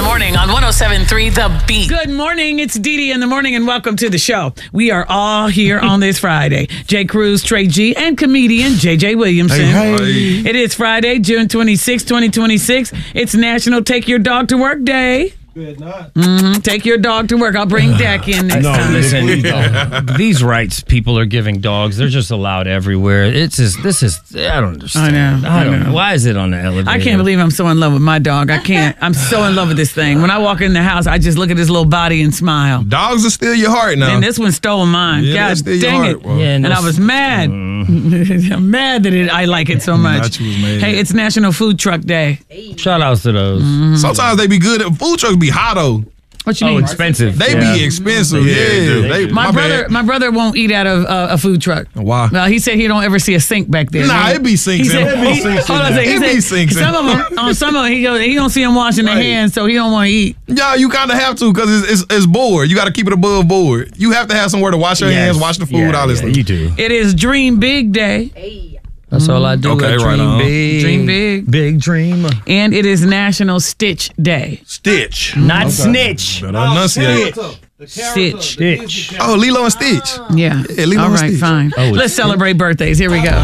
morning on 107.3 The Beat. Good morning. It's Dee Dee in the morning, and welcome to the show. We are all here on this Friday. Jay Cruz, Trey G, and comedian JJ Williamson. Hey. It is Friday, June 26, 2026. It's National Take Your Dog to Work Day. Good not. Take your dog to work. I'll bring Dak in next No, time. listen, these rights people are giving dogs, they're just allowed everywhere. It's just, I don't understand. I know. Why is it on the elevator? I can't believe I'm so in love with my dog. I can't. I'm so in love with this thing. When I walk in the house, I just look at his little body and smile. Dogs will steal your heart now. And this one stole mine. Yeah, God they steal your dang heart, it. bro. Yeah, And I was mad. I'm mad that I like it so much. Thought you was mad. Hey, it's National Food Truck Day. Shout outs to those. Sometimes they be good. Food trucks be hot though. What you Oh, mean? expensive. They be expensive. Yeah. My brother won't eat out of a food truck. Why? Well, he said he don't ever see a sink back there. Nah, it be sinks. He said, in them. hold on a second. It be He sinks. said, some of them, he don't see them washing their Right. hands, so he don't want to eat. Yeah, you kind of have to because it's board. You got to keep it above board. You have to have somewhere to wash your hands, wash the food, all this stuff. You do. It is Dream Big Day, That's all I do. Okay, I right dream on. big. Dream big. Big dream. and it is National Stitch Day. Stitch. Not snitch. Better enunciate. Stitch. Stitch. Oh, Lilo and Stitch. Yeah. Yeah, Lilo All and right, Stitch. fine. Oh, it's Let's celebrate birthdays. Here we go.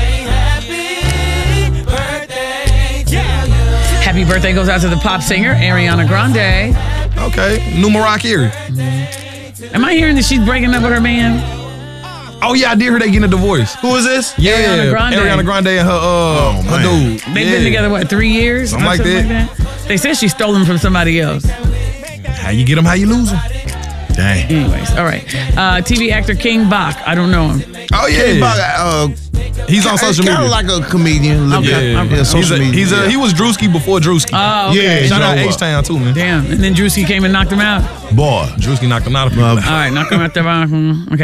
Happy birthday goes out to the pop singer Ariana Grande. Okay. New Mariah. Am I hearing that she's breaking up with her man? Oh yeah, I did hear they getting a divorce. Who is this? Yeah, Ariana Grande. and her dude. They've been together, what, 3 years? Something Or like that. They said she stole them from somebody else. How you get them? How you lose them? Dang. Anyways, all right. TV actor King Bach. I don't know him. Oh yeah, he's on social Kind media. of like a comedian. Okay. Yeah, Okay. social media. he was Drewski before Drewski. Oh, okay. Yeah. Shout out Drove up. H-Town too, man. Damn. And then Drewski came and knocked him out. Boy. Drewski knocked him out of people. All right, knock him out there. Okay.